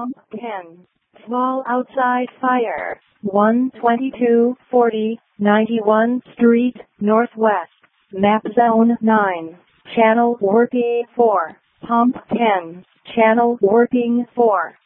Pumpkin. Small outside fire. 12240 91 Street, Northwest. Map Zone 9. Channel working 4. Pumpkin. Channel working 4.